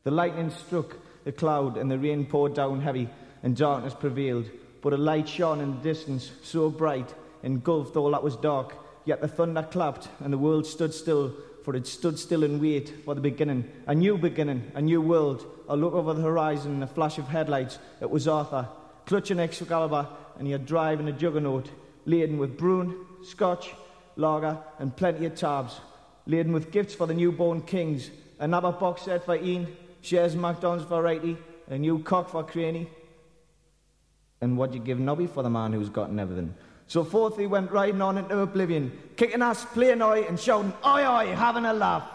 The lightning struck the cloud, and the rain poured down heavy, and darkness prevailed. But a light shone in the distance, so bright, engulfed all that was dark. Yet the thunder clapped, and the world stood still, for it stood still in wait for the beginning, a new world. A look over the horizon, and a flash of headlights. It was Arthur, clutching Excalibur, and he had driving a juggernaut, laden with brune, scotch, lager, and plenty of tabs, laden with gifts for the newborn kings, another box set for Ian, shares McDonald's for Righty, a new cock for Craney. And what you give Nobby for the man who's gotten everything? So forth he went riding on into oblivion, kicking ass, playing oi, and shouting, oi oi, having a laugh.